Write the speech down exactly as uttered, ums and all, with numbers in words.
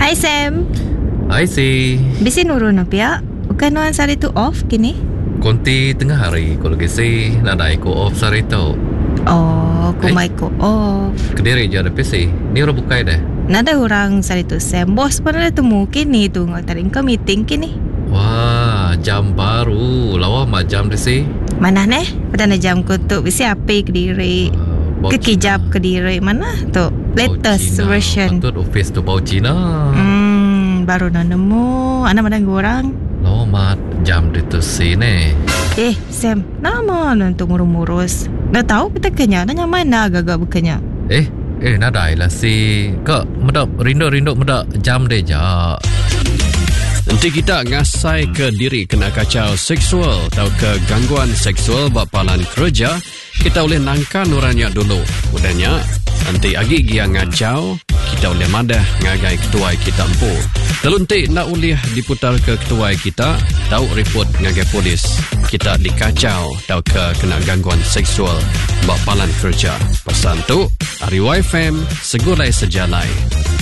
Hai Sam. Hai si. Bisi nurun apa? Bukan nuan sari tu off kini? Konti tengah hari kalau kisi nak ada ko off sari tu. Oh, ko mai ko off. Kediri je ada P C. Ni orang bukai dah. Nada orang sari tu Sam. Bos pun ada temu kini tu ngatarin ke meeting kini. Wah, jam baru. Lawa mak jam di si. Mana neh? Pada jam ko tu bisi api kediri. Uh, Kekijap kediri mana tu? Latest version. Patut office tu bau Cina. Hmm, baru nak nemu. Anak mana orang? Lawa mak jam di tu si ni. Eh, Sam, nama nanti ngurus-ngurus. Dah tahu kita kenya, nanya mana agak-agak bukannya. Eh, eh nadai lah si. Kak, medap rindu-rindu medap jam deh jak. Nanti kita ngasai ke diri kena kacau seksual atau ke gangguan seksual bapalan kerja, kita boleh nangkan orangnya dulu. Udahnya, nanti agi dia ngacau, kita boleh madah ngagai ketua kita empu. Lalu nanti nak boleh diputar ke ketua kita, tahu report ngagai polis. Kita dikacau atau ke kena gangguan seksual bapalan kerja. Pesan tu, Ari Y F M, segulai sejalai.